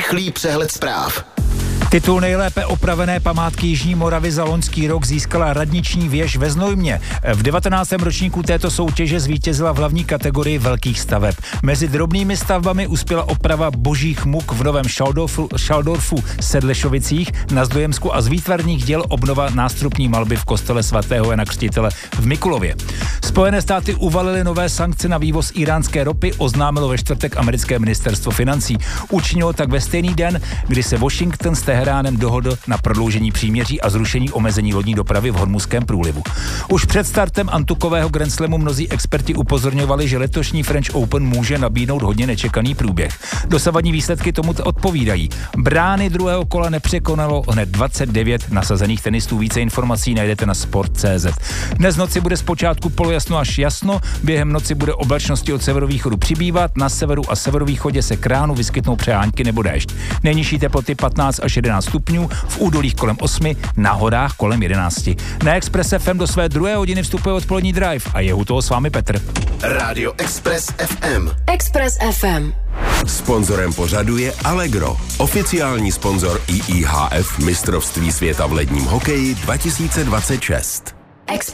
rychlý přehled zpráv. Titul nejlépe opravené památky Jižní Moravy za loňský rok získala radniční věž ve Znojmě. V 19. ročníku této soutěže zvítězila v hlavní kategorii velkých staveb. Mezi drobnými stavbami uspěla oprava Božích muk v Novém Šaldorfu Sedlešovicích na Zdojemsku a z výtvarných děl obnova nástupní malby v kostele svatého Jana Křtitele v Mikulově. Spojené státy uvalily nové sankce na vývoz iránské ropy, oznámilo ve čtvrtek americké ministerstvo financí. Učinilo tak ve stejný den, kdy se Washington s Teheránem dohodl na prodloužení příměří a zrušení omezení lodní dopravy v Hormuzském průlivu. Už před startem antukového Grand Slamu mnozí experti upozorňovali, že letošní French Open může nabídnout hodně nečekaný průběh. Dosavadní výsledky tomu odpovídají. Brány druhého kola nepřekonalo hned 29 nasazených tenistů. Více informací najdete na sport.cz. Dnes noci bude zpočátku polojasno až jasno, během noci bude oblačnosti od severovýchodu přibývat, na severu a severovýchodě se k ránu vyskytnou přehánky nebo déšť. Nejnižší teploty 15 až 11 stupňů, v údolích kolem 8, na horách kolem 11. Na Express FM do své 2. hodiny vstupuje odpolední drive a je u toho s vámi Petr. Rádio Express FM. Express FM. Sponzorem pořadu je Allegro, oficiální sponzor IIHF mistrovství světa v ledním hokeji 2026.